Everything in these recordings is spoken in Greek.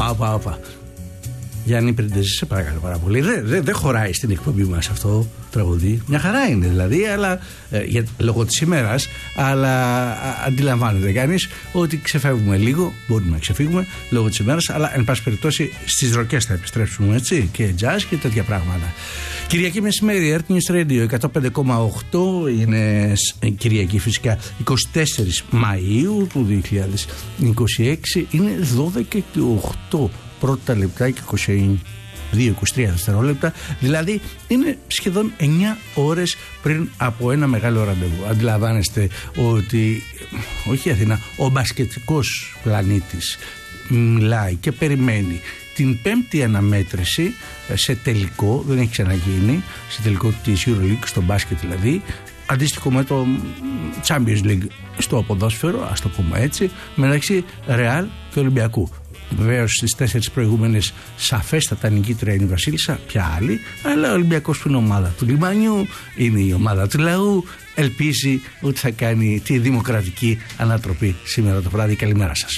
Όπα. Γιάννη Πριντεζή, σε παρακαλώ πάρα πολύ. Δεν χωράει στην εκπομπή μας αυτό το τραγούδι. Μια χαρά είναι δηλαδή, αλλά λόγω της ημέρας. Αλλά αντιλαμβάνεται κανείς ότι ξεφεύγουμε λίγο. Μπορούμε να ξεφύγουμε λόγω της ημέρας, αλλά εν πάση περιπτώσει στις ροκές θα επιστρέψουμε, έτσι. Και jazz και τέτοια πράγματα. Κυριακή μεσημέρι, Earth News Radio 105,8. Είναι Κυριακή φυσικά 24 Μαΐου του 2026. Είναι 12:08 πρώτα λεπτά και 22-23 δευτερόλεπτα, δηλαδή είναι σχεδόν 9 ώρες πριν από ένα μεγάλο ραντεβού. Αντιλαμβάνεστε ότι όχι η Αθήνα, ο μπασκετικός πλανήτης μιλάει και περιμένει την πέμπτη αναμέτρηση σε τελικό, δεν έχει ξαναγίνει, σε τελικό της EuroLeague, στο μπάσκετ δηλαδή, αντίστοιχο με το Champions League στο ποδόσφαιρο, ας το πούμε έτσι, μεταξύ Ρεάλ και Ολυμπιακού. Βεβαίως στις 4 προηγούμενες σαφέστατα νικήτρια είναι η Βασίλισσα, ποια άλλη, αλλά ο Ολυμπιακός που είναι ομάδα του λιμάνιου, είναι η ομάδα του λαού, ελπίζει ότι θα κάνει τη δημοκρατική ανατροπή σήμερα το βράδυ. Καλημέρα σας.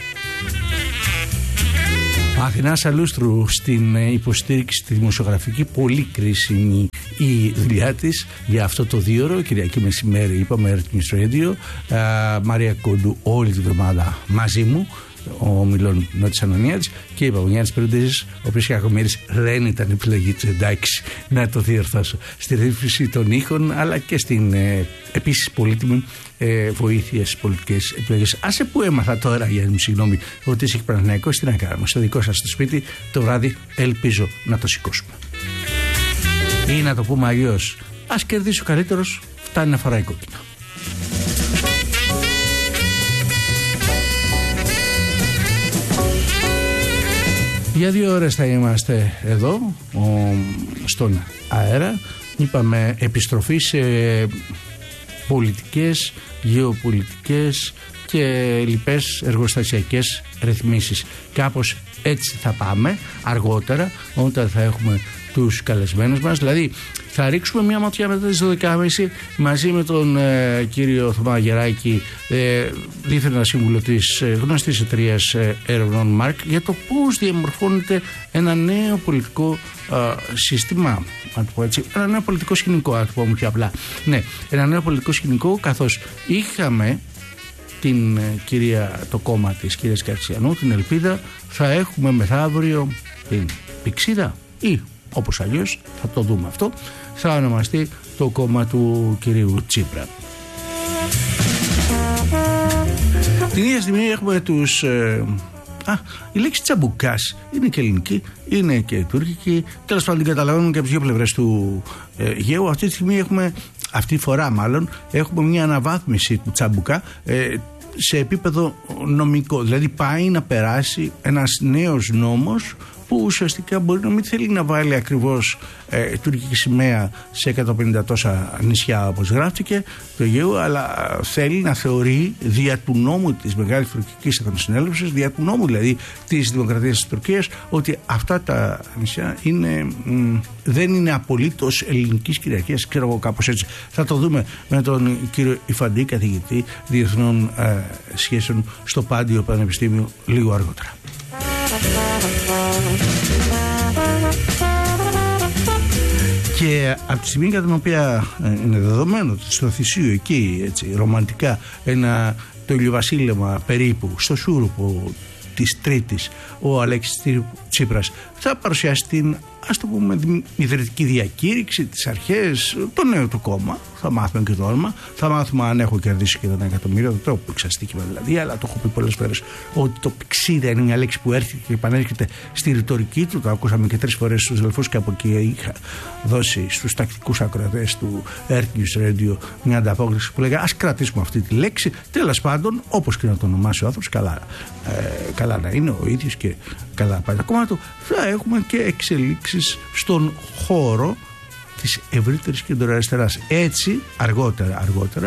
Αθηνάς Αλούστρου στην υποστήριξη τη δημοσιογραφική, πολύ κρίσιμη η δουλειά της για αυτό το 2ωρο, Κυριακή μεσημέρι, είπαμε Earth News Radio. Μαρία Κόντου όλη την εβδομάδα μαζί μου, ο Μιλών Νότης Ανωνιάδης, και είπα ο Γιάννης Πριντεζής, ο οποίος Κακομοίρης δεν ήταν επιλογή της, εντάξει, να το διορθώσω, στη ρύθμιση των ήχων, αλλά και στην επίσης πολύτιμη βοήθεια στις πολιτικές επιλογές. Άσε που έμαθα τώρα, Γιάννη μου, συγγνώμη, ότι είσαι Παναθηναϊκός, τι να κάνουμε, στο δικό σας το σπίτι το βράδυ ελπίζω να το σηκώσουμε. Ή να το πούμε αλλιώς, ας κερδίσει ο καλύτερος, φτάνει να φοράει κόκκινα. Για 2 ώρες θα είμαστε εδώ στον αέρα. Είπαμε επιστροφή σε πολιτικές, γεωπολιτικές και λοιπές εργοστασιακές ρυθμίσεις. Κάπως έτσι θα πάμε αργότερα, όταν θα έχουμε τους καλεσμένους μας. Δηλαδή θα ρίξουμε μια ματιά μετά τις 12.30 μαζί με τον κύριο Θωμά Γεράκη, δίθεν σύμβουλο της γνωστής εταιρείας έρευνων ΜΑΡΚ, για το πώς διαμορφώνεται ένα νέο πολιτικό σύστημα, να το πω έτσι, ένα νέο πολιτικό σκηνικό, να το πούμε πιο απλά. Ναι, ένα νέο πολιτικό σκηνικό, καθώς είχαμε την κυρία, το κόμμα της κυρίας Καρτσιανού, την Ελπίδα, θα έχουμε μεθαύριο την Πηξίδα, ή όπως αλλιώς θα το δούμε αυτό, θα ονομαστεί το κόμμα του κυρίου Τσίπρα. Την ίδια στιγμή έχουμε τους η λέξη τσαμπουκάς είναι και ελληνική, είναι και τουρκική, τέλος πάντων την καταλαβαίνουν και από τις δύο πλευρές του γέου. Αυτή τη στιγμή έχουμε, αυτή τη φορά μάλλον, έχουμε μια αναβάθμιση του τσαμπουκά σε επίπεδο νομικό. Δηλαδή πάει να περάσει ένας νέος νόμος που ουσιαστικά μπορεί να μην θέλει να βάλει ακριβώς τουρκική σημαία σε 150 τόσα νησιά όπως γράφτηκε το Αιγαίου, αλλά θέλει να θεωρεί δια του νόμου της Μεγάλης Τουρκικής Εθνοσυνέλευσης, δια του νόμου δηλαδή της Δημοκρατίας της Τουρκίας, ότι αυτά τα νησιά δεν είναι απολύτως ελληνικής κυριαρχίας, ξέρω εγώ, κάπως έτσι. Θα το δούμε με τον κύριο Ιφαντή, καθηγητή διεθνών σχέσεων στο Πάντιο Πανεπιστήμιο, λίγο αργότερα. Και από τη στιγμή κατά την οποία είναι δεδομένο ότι στο Θησίο εκεί, έτσι, ρομαντικά, το ηλιοβασίλεμα περίπου στο Σούρουπο της Τρίτης, ο Αλέξης Τσίπρας θα παρουσιάσει την, ας το πούμε, ιδρυτική διακήρυξη, τις αρχές, το νέο του κόμμα. Θα μάθουμε και το όνομα, θα μάθουμε αν έχω κερδίσει και 1 εκατομμύριο. Δεν το έχω πει ξαστοίχημα δηλαδή, αλλά το έχω πει πολλές φορές ότι το πηξίδα είναι μια λέξη που έρχεται και επανέρχεται στη ρητορική του. Το ακούσαμε και 3 φορές στους αδελφούς, και από εκεί είχα δώσει στους τακτικούς ακροατές του Earth News Radio μια ανταπόκριση που λέγα ας κρατήσουμε αυτή τη λέξη. Τέλος πάντων, όπως και να το ονομάσει ο άνθρωπος, καλά να είναι ο ίδιος και καλά πάει τα κόμματα του, θα έχουμε και εξελίξεις στον χώρο της ευρύτερης κεντροαριστεράς. Έτσι αργότερα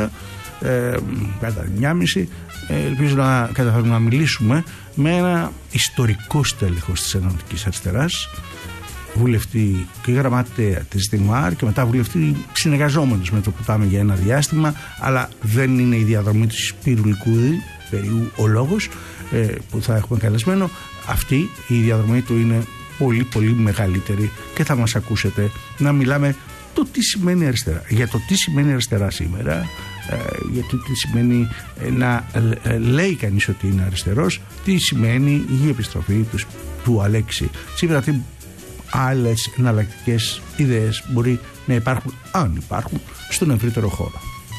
κατά 9.30 ελπίζω να καταφέρουμε να μιλήσουμε με ένα ιστορικό στέλεχος της Ενωτικής Αριστεράς, βουλευτή και γραμματέα της ΔΜΑΡ και μετά βουλευτή συνεργαζόμενος με το που πάμε για ένα διάστημα, αλλά δεν είναι η διαδρομή του Σπύρου Λικούδη, Περιού ο λόγος που θα έχουμε καλεσμένο. Αυτή η διαδρομή του είναι πολύ πολύ μεγαλύτερη και θα μας ακούσετε να μιλάμε το τι σημαίνει αριστερά, για το τι σημαίνει αριστερά σήμερα, για το τι σημαίνει να λέει κανείς ότι είναι αριστερός, τι σημαίνει η επιστροφή του Αλέξη Τσίπρα, τι άλλες εναλλακτικές ιδέες μπορεί να υπάρχουν, αν υπάρχουν, στον ευρύτερο χώρο.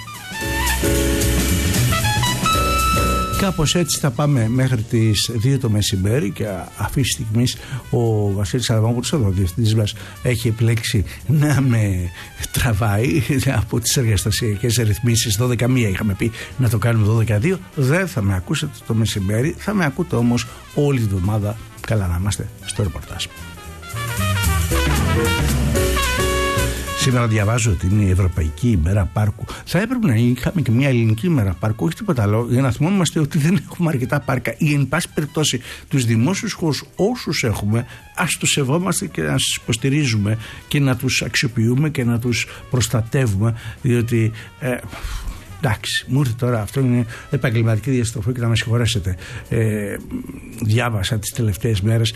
Κάπως έτσι θα πάμε μέχρι τις 2 το μεσημέρι και αυτή τη στιγμή ο Βασίλης Αδαμόπουλος, ο διευθυντής μας, έχει επιλέξει να με τραβάει από τις εργαστασιακές ρυθμίσεις. 12:01 είχαμε πει να το κάνουμε 12:02. Δεν θα με ακούσετε το μεσημέρι, θα με ακούτε όμως όλη τη βδομάδα. Καλά να είμαστε στο ρεπορτάζ. Σήμερα διαβάζω ότι είναι η Ευρωπαϊκή ημέρα πάρκου. Θα έπρεπε να είχαμε και μια ελληνική ημέρα πάρκου, όχι τίποτα άλλο, για να θυμόμαστε ότι δεν έχουμε αρκετά πάρκα ή, εν πάση περιπτώσει, τους δημόσιους χώρους όσους έχουμε, ας τους σεβόμαστε και να τους υποστηρίζουμε και να τους αξιοποιούμε και να τους προστατεύουμε, διότι εντάξει, μου ήρθε τώρα, αυτό είναι επαγγελματική διαστροφή και να με συγχωρέσετε. Διάβασα τις τελευταίες μέρες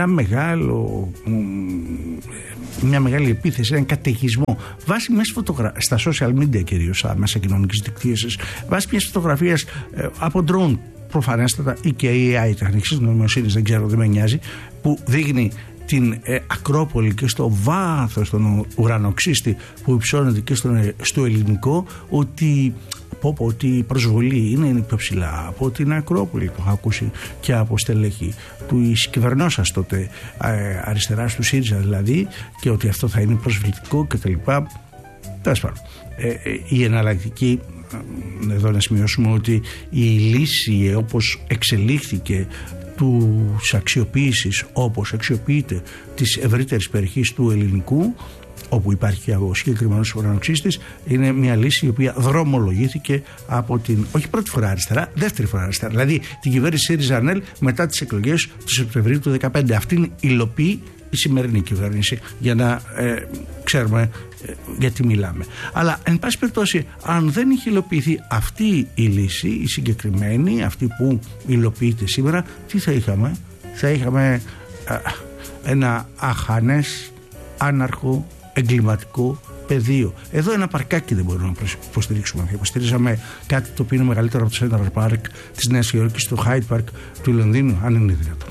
μια μεγάλη επίθεση, έναν καταιγισμό βάσει μιας στα social media, κυρίως μέσα κοινωνικής δικτύωσης, βάσει μιας φωτογραφίας από drone, προφανέστατα, ή και AI, τεχνικής νοημοσύνης, δεν ξέρω, δεν με νοιάζει, που δείχνει την Ακρόπολη και στο βάθος των ουρανοξύστη που υψώνεται και στο ελληνικό, ότι η προσβολή είναι πιο ψηλά από την Ακρόπολη. Το έχω ακούσει και από στελέχη του κυβερνώσας τότε, αριστεράς του ΣΥΡΙΖΑ δηλαδή, και ότι αυτό θα είναι προσβλητικό κτλ. Τέλος πάντων, η εναλλακτική, εδώ να σημειώσουμε ότι η λύση όπως εξελίχθηκε τους αξιοποίησης, όπως αξιοποιείται της ευρύτερης περιοχής του ελληνικού, όπου υπάρχει και ο συγκεκριμένος ουρανοξύστης, είναι μια λύση η οποία δρομολογήθηκε από την, όχι πρώτη φορά αριστερά, δεύτερη φορά αριστερά, δηλαδή την κυβέρνηση ΣΥΡΙΖΑ-ΑΝΕΛ μετά τις εκλογές του Σεπτεμβρίου του 2015. Αυτήν υλοποιεί η σημερινή κυβέρνηση, για να ξέρουμε γιατί μιλάμε. Αλλά εν πάση περιπτώσει, αν δεν είχε υλοποιηθεί αυτή η λύση, η συγκεκριμένη, αυτή που υλοποιείται σήμερα, τι θα είχαμε? Θα είχαμε ένα αχανές, άναρχο, εγκληματικό πεδίο. Εδώ ένα παρκάκι δεν μπορούμε να υποστηρίξουμε. Θα υποστηρίζαμε κάτι το οποίο είναι μεγαλύτερο από το Central Park της Νέας Υόρκης, το Hyde Park του Λονδίνου, αν είναι δυνατόν.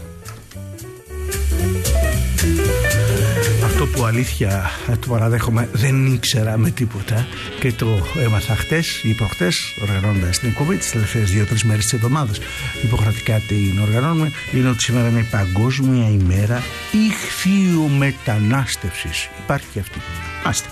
Αυτό που αλήθεια το παραδέχομαι, δεν ήξερα με τίποτα και το έμαθα χτες ή προχτές, οργανώνοντας την εκπομπή τις τελευταίες 2-3 μέρες της εβδομάδας. Υποχρεωτικά την οργανώνουμε. Είναι ότι σήμερα είναι Παγκόσμια ημέρα ηχθειομετανάστευσης. Υπάρχει και αυτή. Άστε.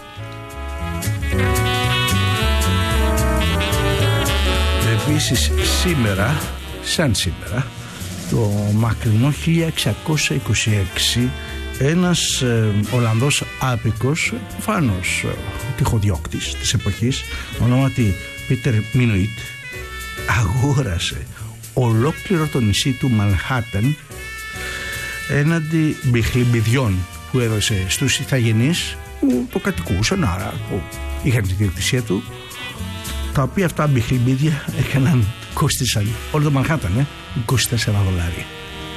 Επίσης σήμερα, σαν σήμερα, το μακρινό 1626, ένας Ολλανδός άπικος, προφανώς τυχοδιώκτης της εποχής, ονόματι Πίτερ Μίνουιτ, αγόρασε ολόκληρο το νησί του Μανχάτεν έναντι μπιχλιμπιδιών που έδωσε στους ηθαγενείς που το κατοικούσαν, άρα που είχαν τη διοκτησία του, τα οποία αυτά μπιχλιμπίδια κόστησαν όλο το Μανχάταν $24.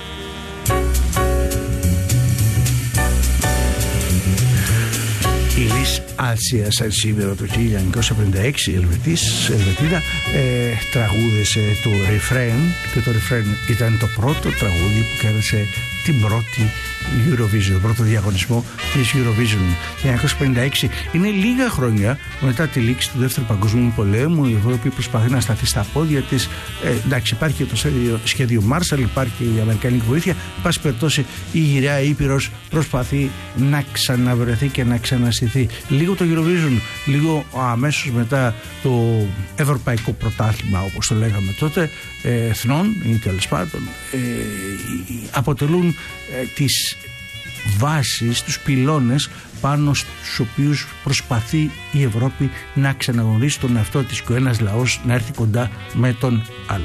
Η Λις Άλσια, σαν σήμερα το 1956, Ελβετίδα, τραγούδησε το ρεφρέν, και το ρεφρέν ήταν το πρώτο τραγούδι που κέρδισε την πρώτη Eurovision, τον πρώτο διαγωνισμό της Eurovision. Το 1956 είναι λίγα χρόνια μετά τη λήξη του Δεύτερου Παγκοσμίου Πολέμου. Η Ευρώπη προσπαθεί να σταθεί στα πόδια της. Εντάξει, υπάρχει το σχέδιο Marshall, υπάρχει η αμερικανική βοήθεια. Εν πάση περιπτώσει, η γυραιά Ήπειρος προσπαθεί να ξαναβρεθεί και να ξαναστηθεί. Λίγο το Eurovision, λίγο αμέσως μετά το Ευρωπαϊκό Πρωτάθλημα, όπως το λέγαμε τότε, εθνών ή τέλος πάντων, αποτελούν τις βάσεις, τους πυλώνες πάνω στους οποίους προσπαθεί η Ευρώπη να ξαναγνωρίσει τον εαυτό της και ο ένας λαός να έρθει κοντά με τον άλλο.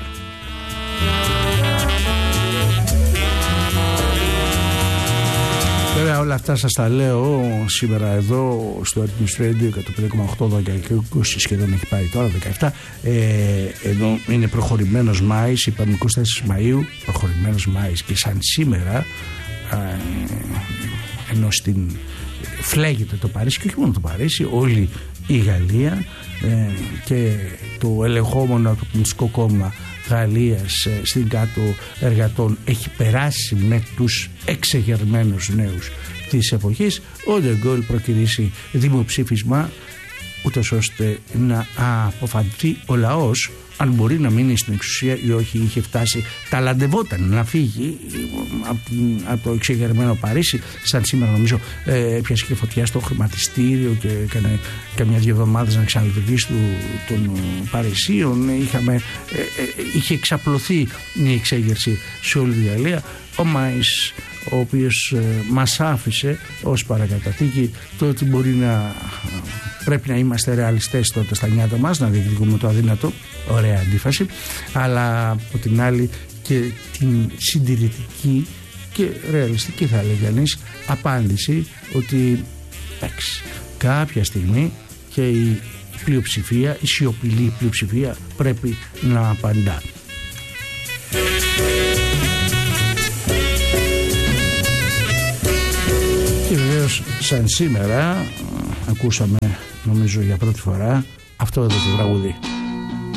Βέβαια όλα αυτά σας τα λέω σήμερα εδώ στο Ethnos Radio 105,8 εδώ και 20 σχεδόν έχει πάει τώρα 17. Εδώ είναι προχωρημένος Μάης, είπαμε 24 Μαΐου, προχωρημένος Μάης, και σαν σήμερα ενώ φλέγεται το Παρίσι, και όχι μόνο το Παρίσι, όλη η Γαλλία και το ελεγχόμενο από το Κομμουνιστικό Κόμμα Γαλλίας στην κάτω εργατών έχει περάσει με τους εξεγερμένους νέους της εποχής. Ο Ντε Γκόλ προκυρήσει δημοψήφισμα ούτως ώστε να αποφανθεί ο λαός αν μπορεί να μείνει στην εξουσία ή όχι. Είχε φτάσει, ταλαντευόταν να φύγει από το εξεγερμένο Παρίσι. Σαν σήμερα νομίζω πιάσε και φωτιά στο χρηματιστήριο και έκανε καμιά 2 εβδομάδες να ξαναλειτουργήσει των Παρισίων. Είχε εξαπλωθεί η εξέγερση σε όλη τη Γαλλία. Ο Μάης, ο οποίος μας άφησε ως παρακαταθήκη το ότι πρέπει να είμαστε ρεαλιστές τότε στα νιάτα μας, να διεκδικούμε το αδύνατο. Ωραία αντίφαση, αλλά από την άλλη και την συντηρητική και ρεαλιστική, θα έλεγε κανείς, απάντηση ότι εντάξει, κάποια στιγμή και η πλειοψηφία, η σιωπηλή πλειοψηφία πρέπει να απαντά. Και βεβαίως σαν σήμερα ακούσαμε, νομίζω για πρώτη φορά, αυτό εδώ το τραγούδι.